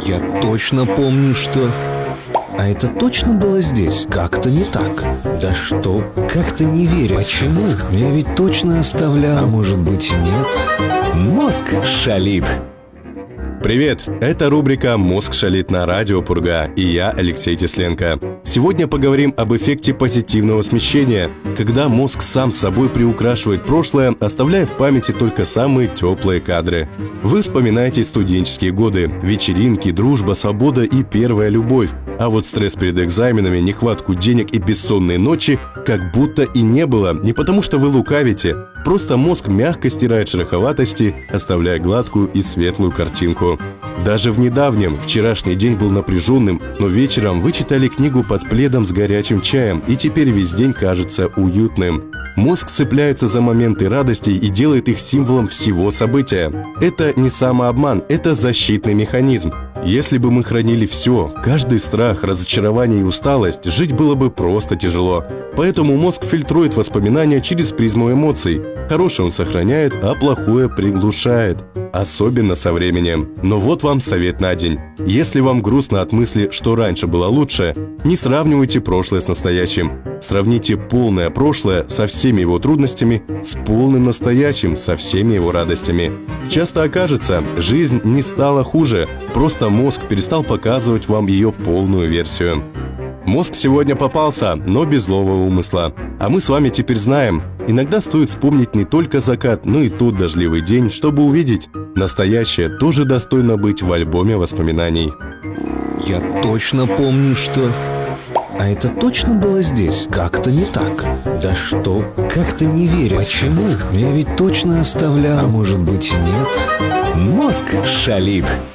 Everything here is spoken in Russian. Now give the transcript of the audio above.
Я точно помню, что... А это точно было здесь? Как-то не так. Да что? Как-то не верю. Почему? Я ведь точно оставлял. А может быть, нет? Мозг шалит. Привет! Это рубрика «Мозг шалит» на радио Пурга, и я, Алексей Тесленко. Сегодня поговорим об эффекте позитивного смещения, когда мозг сам собой приукрашивает прошлое, оставляя в памяти только самые теплые кадры. Вы вспоминаете студенческие годы, вечеринки, дружба, свобода и первая любовь. А вот стресс перед экзаменами, нехватку денег и бессонные ночи как будто и не было. Не потому что вы лукавите, просто мозг мягко стирает шероховатости, оставляя гладкую и светлую картинку. Даже в недавнем, вчерашний день был напряженным, но вечером вы читали книгу под пледом с горячим чаем, и теперь весь день кажется уютным. Мозг цепляется за моменты радости и делает их символом всего события. Это не самообман, это защитный механизм. Если бы мы хранили все, каждый страх, разочарование и усталость, жить было бы просто тяжело. Поэтому мозг фильтрует воспоминания через призму эмоций. Хорошее он сохраняет, а плохое приглушает. Особенно со временем. Но вот вам совет на день. Если вам грустно от мысли, что раньше было лучше, не сравнивайте прошлое с настоящим. Сравните полное прошлое со всеми его трудностями с полным настоящим со всеми его радостями. Часто окажется, жизнь не стала хуже, просто мозг перестал показывать вам ее полную версию. Мозг сегодня попался, но без злого умысла. А мы с вами теперь знаем, иногда стоит вспомнить не только закат, но и тот дождливый день, чтобы увидеть, настоящее тоже достойно быть в альбоме воспоминаний. Я точно помню, что... А это точно было здесь? Как-то не так. Да что? Как-то не верю. Почему? Я ведь точно оставлял. А может быть, нет? Мозг шалит.